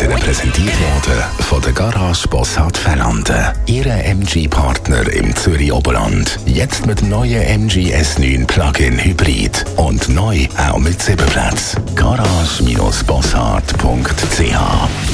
Ihnen präsentiert worden von der Garage Bossart Fellanden. Ihre MG-Partner im Zürich Oberland. Jetzt mit dem neuen MG S9 Plug-in Hybrid. Und neu auch mit Sitzenplatz. Garage-bossart.ch